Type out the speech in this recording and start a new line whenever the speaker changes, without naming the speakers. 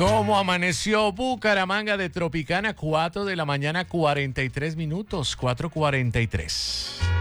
¿Cómo amaneció Bucaramanga de Tropicana? 4 de la mañana, 43 minutos, 4:43.